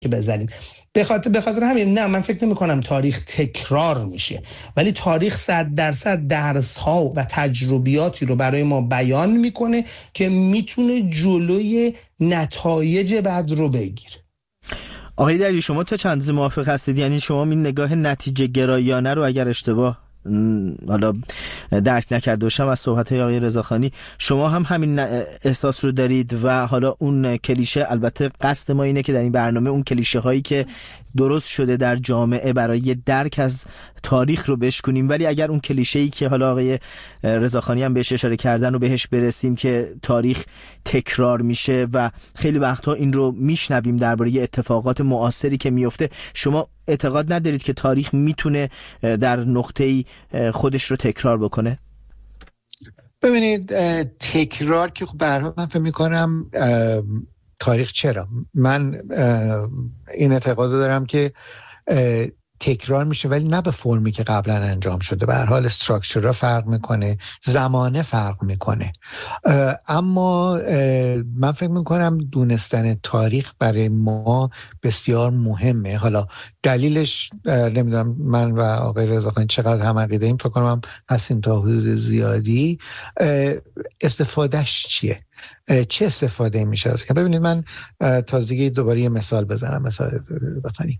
بزنید. به خاطر همین نه، من فکر نمی کنم تاریخ تکرار میشه، ولی تاریخ 100% درس ها و تجربیاتی رو برای ما بیان میکنه که میتونه جلوی نتایج بد رو بگیره. آقای دری، شما تا چند موافق هستید؟ یعنی شما این نگاه نتیجه گرایانه رو اگر اشتباه حالا درک نکرده باشم از صحبت‌های آقای رضاخانی، شما هم همین احساس رو دارید و حالا اون کلیشه، البته قصد ما اینه که در این برنامه اون کلیشه هایی که درست شده در جامعه برای درک از تاریخ رو بشکنیم، ولی اگر اون کلیشه‌ای که حالا آقای رضاخانی هم بهش اشاره کردن و بهش برسیم که تاریخ تکرار میشه و خیلی وقتها این رو میشنویم درباره اتفاقات معاصری که میفته، شما اعتقاد ندارید که تاریخ میتونه در نقطه‌ای خودش رو تکرار بکنه؟ ببینید، تکرار که به هر حال من فکر می‌کنم تاریخ، چرا من این اعتقاد دارم که تکرار میشه ولی نه به فرمی که قبلا انجام شده. به هر حال استراکچرها فرق میکنه، زمانه فرق میکنه، اما من فکر میکنم دونستن تاریخ برای ما بسیار مهمه. حالا دلیلش نمیدونم من و آقای رضاخانی چقدر هم عقیده ایم، فکر کنم هستیم تا حدود زیادی. استفادهش چیه؟ چه استفاده میشه از که؟ ببینید، من تازگی دوباره یه مثال بزنم. مثال بخونی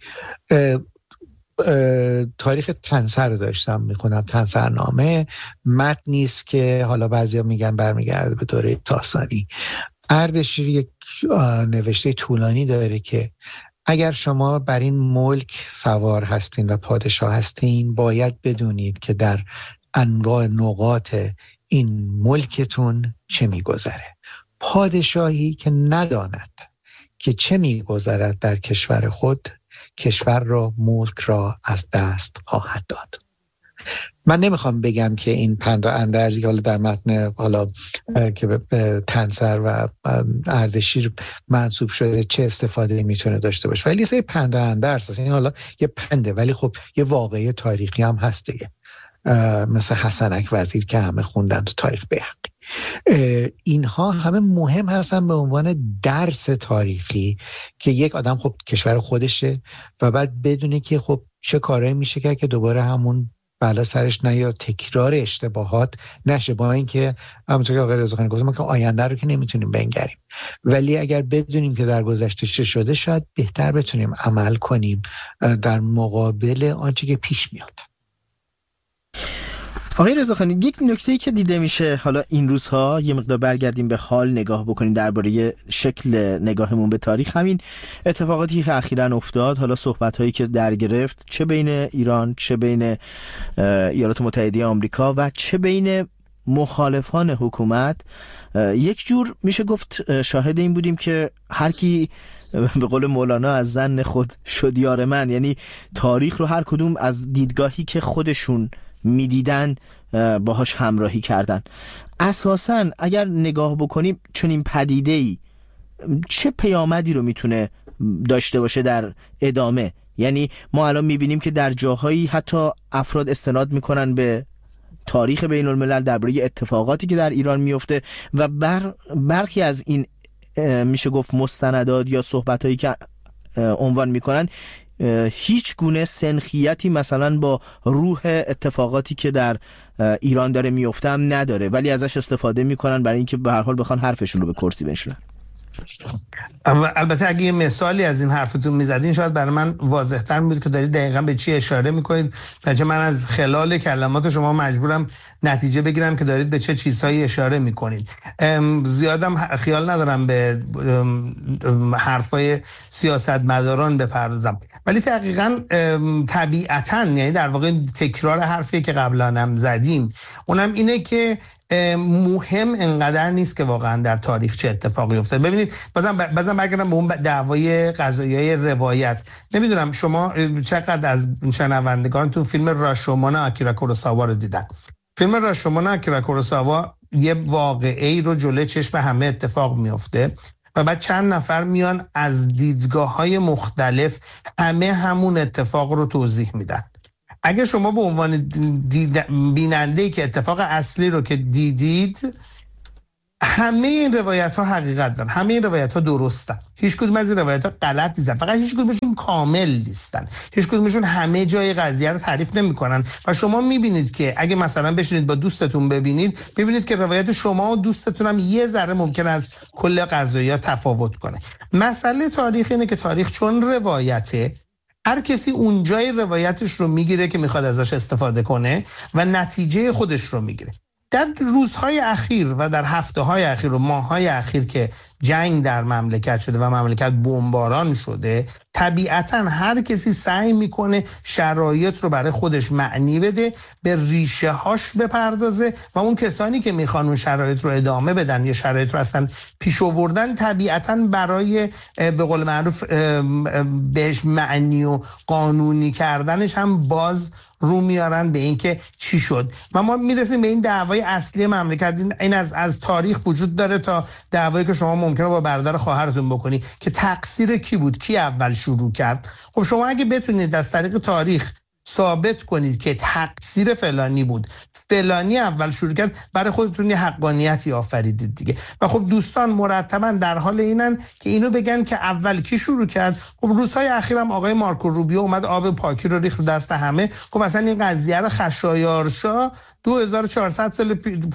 تاریخ تنسر رو داشتم میخونم، تنسرنامه، متنی است که حالا بعضیا میگن برمیگرده به دوره ساسانی. اردشیر یک نوشته طولانی داره که اگر شما بر این ملک سوار هستین و پادشاه هستین، باید بدونید که در انواع نقاط این ملکتون چه میگذره. پادشاهی که نداند که چه میگذرد در کشور خود، کشور را، ملک را از دست خواهد داد. من نمیخوام بگم که این پند و اندرزی که حالا در متن حالا که به تنسر و اردشیر منسوب شده چه استفاده میتونه داشته باشه، ولی یه پند و اندرز هست. این حالا یه پنده ولی خب یه واقعه تاریخی هم هست دیگه، مثل حسنک وزیر که همه خوندن تو تاریخ بیهقی. اینها همه مهم هستن به عنوان درس تاریخی که یک آدم خب کشور خودشه و بعد بدونه که خب چه کارایی میشه که دوباره همون بلا سرش نیاد، تکرار اشتباهات نشه. با اینکه همونطور که آقای رضاخانی گفت ما که آینده رو که نمیتونیم بنگریم، ولی اگر بدونیم که در گذشته چه شده، شاید بهتر بتونیم عمل کنیم در مقابل آنچه که پیش میاد. آقای رضاخانی، یک نکته‌ای که دیده میشه حالا این روزها، یه مقدار برگردیم به حال نگاه بکنیم درباره شکل نگاهمون به تاریخ، همین اتفاقاتی که اخیراً افتاد، حالا صحبت‌هایی که در گرفت چه بین ایران، چه بین ایالات متحده آمریکا و چه بین مخالفان حکومت، یک جور میشه گفت شاهد این بودیم که هر کی به قول مولانا از زن خود شد یار من، یعنی تاریخ رو هر کدوم از دیدگاهی که خودشون میدیدن باهاش همراهی کردن. اساساً اگر نگاه بکنیم چنین پدیده‌ای چه پیامدی رو میتونه داشته باشه در ادامه؟ یعنی ما الان میبینیم که در جاهایی حتی افراد استناد میکنن به تاریخ بین الملل درباره اتفاقاتی که در ایران میفته و برخی از این میشه گفت مستندات یا صحبتایی که عنوان میکنن هیچ گونه سنخیتی مثلا با روح اتفاقاتی که در ایران داره میفته هم نداره، ولی ازش استفاده میکنن برای اینکه به هر حال بخوان حرفشون رو به کرسی بنشونن. البته اگه یه مثالی از این حرفتون میزدین شاید برای من واضح‌تر بود که دارید دقیقاً به چی اشاره میکنید، چون من از خلال کلمات شما مجبورم نتیجه بگیرم که دارید به چه چیزهایی اشاره میکنید. زیادم خیال ندارم به حرفای سیاستمداران بپردازم، ولی دقیقاً طبیعتاً، یعنی در واقع تکرار حرفی که قبلا هم زدیم، اونم اینه که مهم انقدر نیست که واقعا در تاریخ چه اتفاقی افتاد. ببینید بازم برگردم به اون دعوای قضایی روایت. نمیدونم شما چقدر از شنوندگانتون فیلم راشومون آکیرا کوروساوا رو دیدن. فیلم راشومون آکیرا کوروساوا یه واقعه‌ای رو جلوی چشم همه اتفاق میفته و بعد چند نفر میان از دیدگاه‌های مختلف همه همون اتفاق رو توضیح میدن. اگه شما به عنوان بیننده‌ای که اتفاق اصلی رو که دیدید همه این روایت ها حقیقت دارن، همه این روایت ها درستن، هیچ کدوم از این روایت ها غلط نیستن، فقط هیچ کدومشون کامل نیستن، هیچ کدومشون همه جای قضیه رو تعریف نمیکنن. و شما میبینید که اگه مثلا بشینید با دوستتون ببینید که روایت شما و دوستتون هم یه ذره ممکن از کل قضایا تفاوت کنه. مسئله تاریخ اینه که تاریخ چون روایته، هر کسی اونجای روایتش رو میگیره که میخواد ازش استفاده کنه و نتیجه خودش رو میگیره. در روزهای اخیر و در هفته‌های اخیر و ماه‌های اخیر که جنگ در مملکت شده و مملکت بمباران شده، طبیعتاً هر کسی سعی میکنه شرایط رو برای خودش معنی بده، به ریشه هاش بپردازه و اون کسانی که میخوان اون شرایط رو ادامه بدن یا شرایط رو اصلا پیش آوردن، طبیعتاً برای به قول معروف بهش معنی و قانونی کردنش هم باز رو میارن به این که چی شد. و ما میرسیم به این دعوای اصلی مملکت. این از تاریخ وجود داره تا دعوایی که شما ممکنه با برادر خواهرتون بکنی که تقصیر کی بود، کی اول شروع کرد. خب شما اگه بتونید از طریق تاریخ ثابت کنید که تقصیر فلانی بود، فلانی اول شروع کرد، برای خودتون یه حقانیتی آفریدید دیگه. و خب دوستان مرتبا در حال اینن که اینو بگن که اول کی شروع کرد. خب روزهای اخیرم آقای مارکو روبیو اومد آب پاکی رو ریخت دست همه. خب اصلا این قضیه رو خشایارشا 2400 سال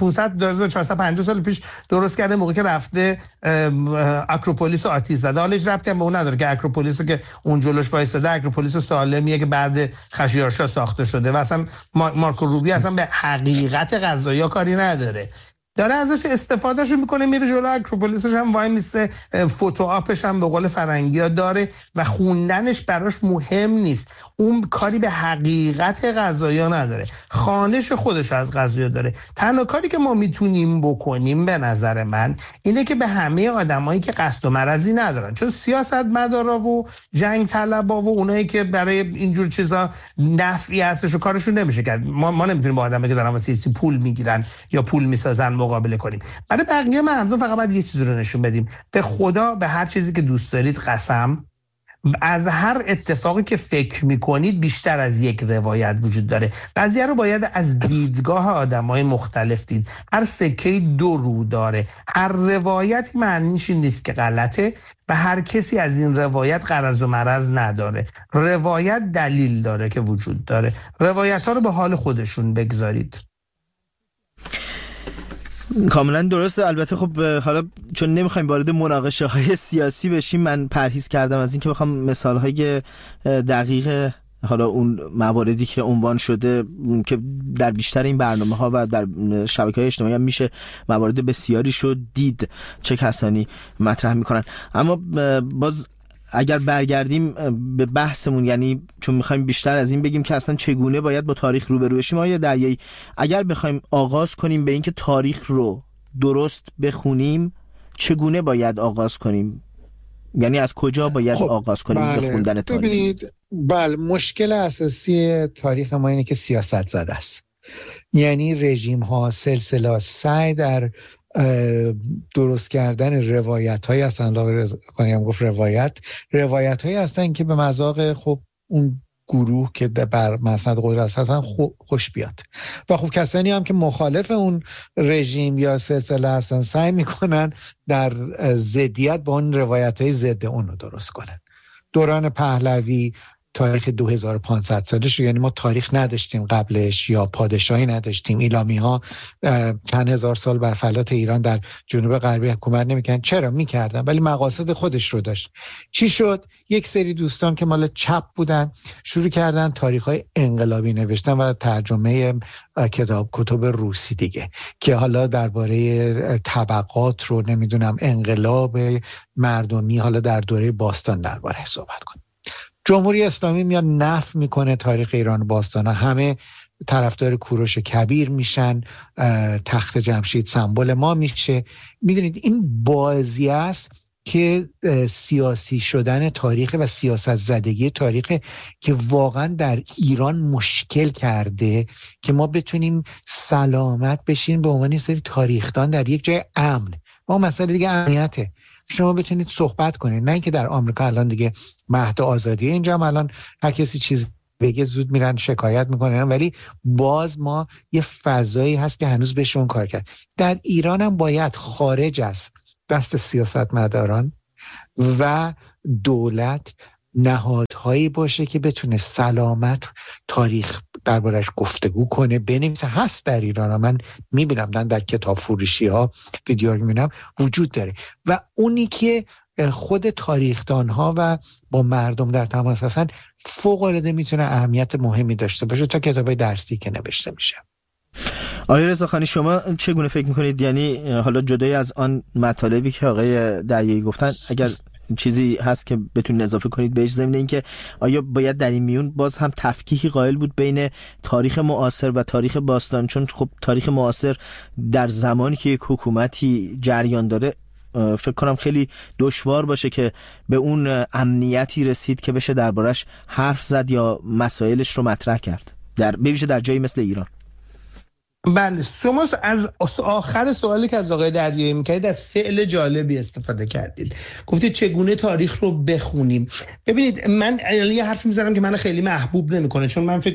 2450 سال پیش درست کرده، موقعی که رفته اکروپولیس آتیش زده. حالا هیچ ربطی هم به اون نداره که اکروپولیس که اون جلوش وایساده اکروپولیس سالمیه که بعد خشایارشا ساخته شده و اصلا مارکو روبی اصلا به حقیقت قضایا کاری نداره، داره ازش استفادهشو میکنه، میره جلو اکروپولیسش هم وای میسته، فوتو آپش هم به قول فرنگی‌ها داره و خوندنش براش مهم نیست. اون کاری به حقیقت قضایا نداره، خوانش خودش از قضایا داره. تنها کاری که ما میتونیم بکنیم به نظر من اینه که به همه آدمایی که قصد و مرضی ندارن، چون سیاستمدارا و جنگ طلبا و اونایی که برای اینجور چیزا نفعی هستش و کارشون نمیشه کرد، ما نمیتونیم با آدمایی که دارن واسه پول میگیرن یا پول میسازن مقابله کنیم. برای بقیه مردم فقط باید یه چیزی رو نشون بدیم، به خدا به هر چیزی که دوست دارید قسم، از هر اتفاقی که فکر میکنید بیشتر از یک روایت وجود داره. قضیه رو باید از دیدگاه آدمای مختلف دید. هر سکه دو رو داره، هر روایتی معنیش این نیست که غلطه و هر کسی از این روایت غرض و مرض نداره. روایت دلیل داره که وجود داره. روایت ها رو به حال خودشون بگذارید. کاملا درسته. البته خب حالا چون نمیخوایم وارد مناقشه های سیاسی بشیم، من پرهیز کردم از اینکه بخوام مثال های دقیق حالا اون مواردی که عنوان شده که در بیشتر این برنامه ها و در شبکه‌های اجتماعی هم میشه موارد بسیاری شد دید چه کسانی مطرح میکنن. اما باز اگر برگردیم به بحثمون، یعنی چون میخوایم بیشتر از این بگیم که اصلا چگونه باید با تاریخ روبرو بشیم، آیا دریایی اگر بخوایم آغاز کنیم به اینکه تاریخ رو درست بخونیم، چگونه باید آغاز کنیم؟ یعنی از کجا باید آغاز کنیم به خوندن تاریخ؟ ببینید، بله، مشکل اساسی تاریخ ما اینه که سیاست زده است. یعنی رژیم ها سلسله سعی در درست کردن روایت های هستن، گفت روایت هایی هستن که به مذاق خب اون گروه که بر مسند قدرت هستن خوش بیاد و خب کسانی هم که مخالف اون رژیم یا سلسله هستن سعی میکنن در ضدیت با اون روایت های ضد اون رو درست کنن. دوران پهلوی تاریخ 2500 سالش، یعنی ما تاریخ نداشتیم قبلش یا پادشاهی نداشتیم، ایلامی ها چند هزار سال بر فلات ایران در جنوب غربی حکومت نمی‌کردن. چرا می‌کردن؟ ولی مقاصد خودش رو داشت. چی شد؟ یک سری دوستان که مال چپ بودن شروع کردن تاریخ‌های انقلابی نوشتن و ترجمه کتب روسی دیگه که حالا درباره طبقات رو نمیدونم انقلاب مردمی حالا در دوره باستان درباره صحبت کنه. جمهوری اسلامی میاد نفی میکنه تاریخ ایران باستان، همه طرفدار کوروش کبیر میشن، تخت جمشید سمبل ما میشه. میدونید این بازی است که سیاسی شدن تاریخ و سیاست زدگی تاریخ که واقعا در ایران مشکل کرده که ما بتونیم سلامت بشیم به عنوان سری تاریخدان در یک جای امن. ما مسئله دیگه امنیته، شما بتونید صحبت کنید، نه اینکه در آمریکا الان دیگه مهد آزادیه، اینجا هم الان هر کسی چیز بگه زود میرن شکایت میکنن، ولی باز ما یه فضایی هست که هنوز بهشون کار کرد. در ایران هم باید خارج از دست سیاستمداران و دولت نهادهایی باشه که بتونه سلامت تاریخ دربارش گفتگو کنه، بنویسه. هست در ایران، من میبینم در کتاب فروشی ها ویدیو رو میبینم وجود داره. و اونی که خود تاریخدان ها و با مردم در تماس هستن فوق العاده میتونه اهمیت مهمی داشته باشه تا کتابای درسی که نوشته میشه. آقای رضاخانی، شما چگونه فکر میکنید؟ یعنی حالا جدای از آن مطالبی که آقای دریایی گفتن، اگر چیزی هست که بتونید اضافه کنید بهش، ضمن اینکه آیا باید در این میون باز هم تفکیکی قائل بود بین تاریخ معاصر و تاریخ باستان؟ چون خب تاریخ معاصر در زمانی که یک حکومتی جریان داره فکر کنم خیلی دشوار باشه که به اون امنیتی رسید که بشه دربارش حرف زد یا مسائلش رو مطرح کرد، بویژه در جایی مثل ایران. بله، شما از آخر سوالی که از آقای دریایی میکردید از فعل جالبی استفاده کردید، گفتید چگونه تاریخ رو بخونیم. ببینید، من یه حرف میزنم که من خیلی محبوب نمیکنه، چون من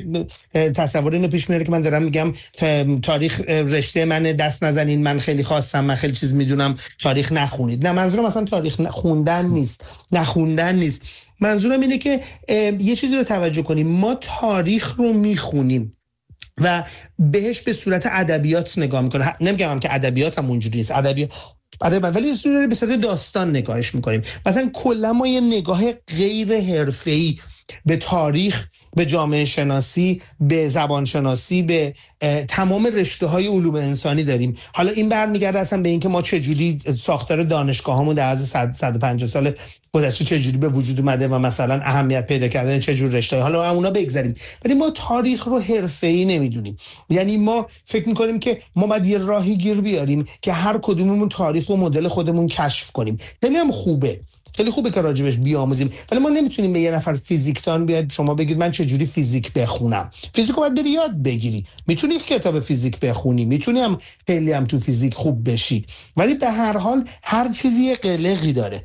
تصور اینو پیش میاره که من دارم میگم تاریخ رشته من، دست نزنین، من خیلی خواستم، من خیلی چیز میدونم، تاریخ نخونید. نه، منظورم اصلا تاریخ خوندن نیست، نخوندن نیست. منظورم اینه که یه چیزی رو توجه کنیم، ما تاریخ رو میخونیم و بهش به صورت ادبیات نگاه میکنه. نمیگم که ادبیات هم اونجوری نیست، ادبیات ولی به صورت داستان نگاهش میکنیم. مثلا کلا ما یه نگاه غیر حرفه‌ای به تاریخ، به جامعه شناسی، به زبان شناسی، به تمام رشته‌های علوم انسانی داریم. حالا این برمیگرده اصلا به اینکه ما چجوری ساختار دانشگاهامون در از 150 سال گذشته چجوری به وجود اومده و مثلا اهمیت پیدا کردن چه جور رشته‌ای. حالا اونا بگذاریم، ولی ما تاریخ رو حرفه‌ای نمیدونیم. یعنی ما فکر می‌کنیم که ما باید یه راهی گیر بیاریم که هر کدوممون تاریخ و مدل خودمون کشف کنیم. خیلی هم خوبه، خیلی خوبه که راجبش بیاموزیم، ولی ما نمیتونیم به یه نفر فیزیکدان بیاد شما بگید من چجوری فیزیک بخونم. فیزیکو باید بری یاد بگیری. میتونی کتاب فیزیک بخونی، میتونی هم خیلی هم تو فیزیک خوب بشی، ولی به هر حال هر چیزی یه قلقی داره.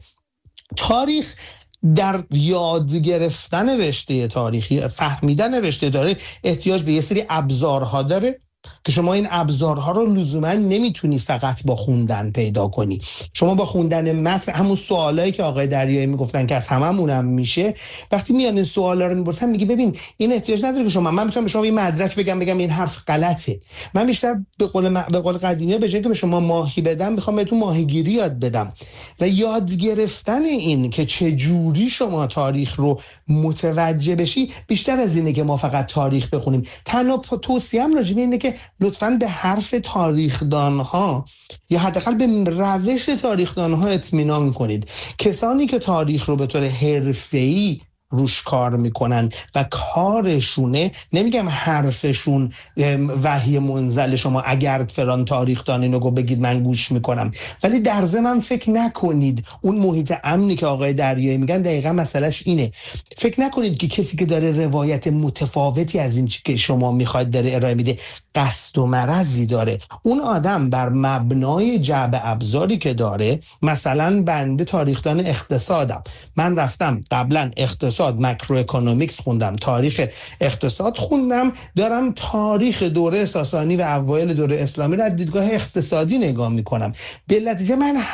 تاریخ در یاد گرفتن رشته تاریخی، فهمیدن رشته تاریخ، احتیاج به یه سری ابزارها داره که شما این ابزارها رو لزوما نمیتونی فقط با خوندن پیدا کنی. شما با خوندن متن، همون سوالایی که آقای دریایی میگفتن که از هممونم میشه، وقتی میان این سوالا رو میپرسن میگی ببین این احتیاج نداره که من میتونم به شما یه مدرک بگم این حرف غلطه. من بیشتر به قول قدیمی به جای که به شما ماهی بدم میخوام بهتون ماهیگیری یاد بدم. و یاد گرفتن این که چه جوری شما تاریخ رو متوجه بشی بیشتر از اینه که ما فقط تاریخ بخونیم. تنها توصیه‌ام راجع به اینه که لطفاً به حرف تاریخدانها یا حداقل به روش تاریخدانها اطمینان کنید. کسانی که تاریخ رو به طور حرفه‌ای روش کار میکنن و کارشونه، نمیگم حرفشون وحی منزل شما اگر فلان تاریخدان اینو گفت بگید من گوش میکنم، ولی در ضمن فکر نکنید اون محیط امنی که آقای دریایی میگن دقیقا مسئلهش اینه. فکر نکنید که کسی که داره روایت متفاوتی از این که شما میخواید داره ارائه میده قصد و مرضی داره. اون آدم بر مبنای جعبه ابزاری که داره، مثلا بنده تاریخدان اقتصادم، من رفتم قبلا اقتصاد ماکرو اکونومیکس خوندم، تاریخ اقتصاد خوندم، دارم تاریخ دوره ساسانی و اوایل دوره اسلامی رو از دیدگاه اقتصادی نگاه میکنم. به نتیجه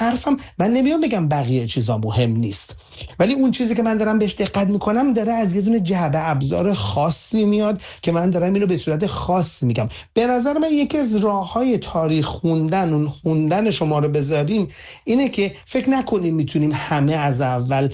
من نمیام بگم بقیه چیزا مهم نیست، ولی اون چیزی که من دارم بهش دقت میکنم داره از یه دونه جعبه ابزار خاصی میاد که من دارم اینو به صورت خاص میگم. به نظر من یکی از راههای تاریخ خوندن، اون خوندن شما رو بذاریم، اینه که فکر نکنیم میتونیم همه از اول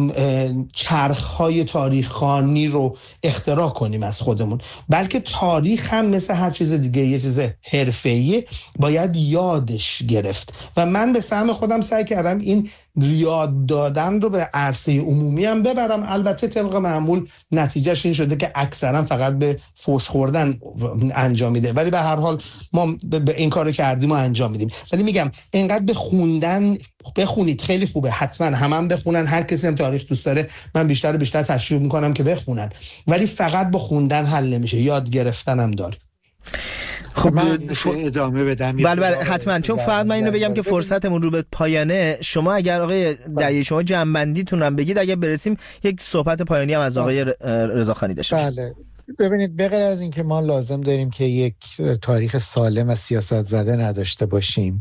چرخهای تاریخ خوانی رو اختراع کنیم از خودمون، بلکه تاریخ هم مثل هر چیز دیگه یه چیز حرفه‌ایه، باید یادش گرفت. و من به سهم خودم سعی کردم این یاد دادن رو به عرصه عمومی هم ببرم. البته طبق معمول نتیجهش این شده که اکثرا فقط به فوش خوردن انجام میده، ولی به هر حال ما به این کارو کردیم و انجام میدیم. ولی میگم اینقدر به خوندن بخونید، خیلی خوبه، حتما هم بخونن، هر کسی هم تاریخ دوست داره من بیشتر تشویق میکنم که بخونن، ولی فقط با خوندن حل نمیشه، یاد گرفتن هم داره. خب من ادامه بدم. بله حتما، چون فقط من اینو بگم که فرصتمون رو به پایانه. شما اگر آقای دریایی شما جمع‌بندیتون رو بگید، اگر برسیم یک صحبت پایانی هم از آقای رضاخانی داشته باشیم. بله ببینید، بغیر از این که ما لازم داریم که یک تاریخ سالم و سیاست زده نداشته باشیم،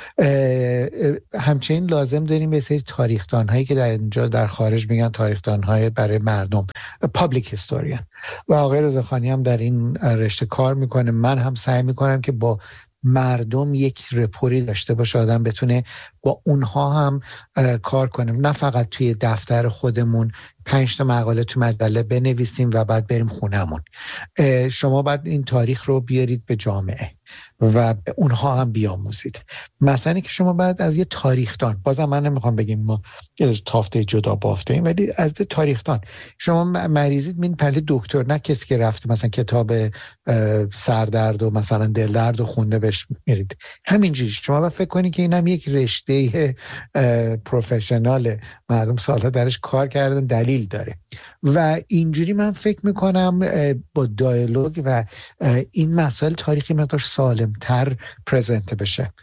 همچنین لازم داریم به سری تاریخ‌دان هایی که در اینجا در خارج میگن تاریخ‌دان های برای مردم، پابلیک هیستوریان، و آقای رضاخانی هم در این رشته کار میکنه. من هم سعی میکنم که با مردم یک رپوری داشته باشه، آدم بتونه با اونها هم کار کنیم، نه فقط توی دفتر خودمون 5 تا مقاله تو مجله بنویسیم و بعد بریم خونمون. شما باید این تاریخ رو بیارید به جامعه و به اونها هم بیاموزید. مثلا که شما بعد از یه تاریخدان، بازم من نمیخوام بگیم ما تافته جدا بافته ایم، ولی از تاریخدان شما مریضید میرین پلی دکتر، نه کسی که رفته مثلا کتاب سردرد و مثلا دل درد و خونده بهش میرید. همینجوری شما باید فکر کنید که اینم یک رشته پروفشنال، مردم سالها درش کار کردن، دلیل داره. و اینجوری من فکر میکنم با دیالوگ و این مسائل تاریخی مقدار سالمتر پرزنت بشه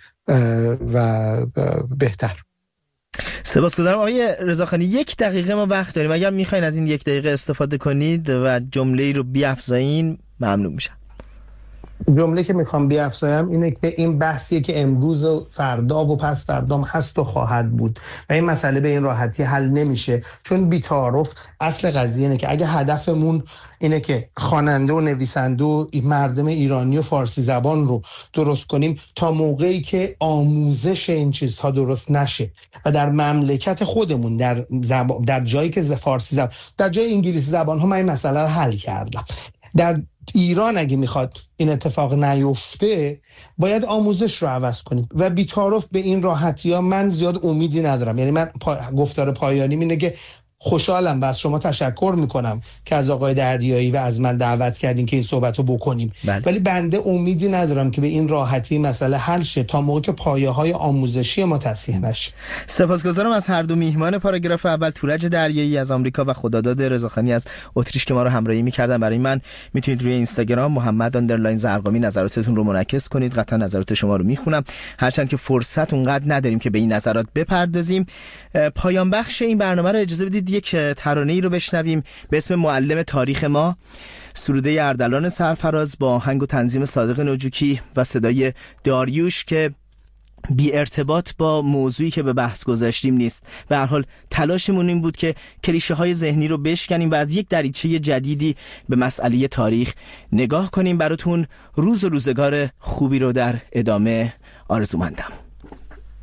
و بهتر. سپاسگزارم آقای رضاخانی. 1 دقیقه ما وقت داریم، اگر میخواین از این 1 دقیقه استفاده کنید و جمله‌ای رو بیافزایین ممنون میشم. جمله که میخوام بیافزایم اینه که این بحثیه که امروز و فردا و پس فردام هست و خواهد بود و این مسئله به این راحتی حل نمیشه، چون بی‌تعارف اصل قضیه اینه که اگه هدفمون اینه که خواننده و نویسنده و مردم ایرانی و فارسی زبان رو درست کنیم، تا موقعی که آموزش این چیزها درست نشه و در مملکت خودمون در جایی که فارسی زبان، در جای انگلیسی زبان ها من این مسئله رو حل کردم، در ایران اگه میخواد این اتفاق نیفته باید آموزش رو عوض کنیم و بی‌تعارف به این راحتی ها من زیاد امیدی ندارم. یعنی من گفتار پایانی اینه که خوشحالم و از شما تشکر میکنم که از آقای دریایی و از من دعوت کردین که این صحبت رو بکنیم، ولی بنده امیدی ندارم که به این راحتی مسئله حل شه تا موقع که پایه های آموزشی ما تصحیح نشه. سپاسگزارم از هر دو میهمان پاراگراف اول، تورج دریایی از آمریکا و خداداد رضاخانی از اتریش که ما رو همراهی میکردن. برای من میتونید روی اینستاگرام محمد_زرقامی نظراتتون رو منعکس کنید، قطعا نظرات شما رو میخونم، هرچند که فرصت اونقدر نداریم که به این نظرات بپردازیم. پایان بخش این برنامه رو اجازه بدید یک ترانه‌ای رو بشنویم به اسم معلم تاریخ ما، سروده اردلان سرفراز با آهنگ و تنظیم صادق نوجوکی و صدای داریوش که بی ارتباط با موضوعی که به بحث گذاشتیم نیست. به هر حال تلاشمون این بود که کلیشه های ذهنی رو بشکنیم و از یک دریچه جدیدی به مسئله تاریخ نگاه کنیم. براتون روز و روزگار خوبی رو در ادامه آرزومندم.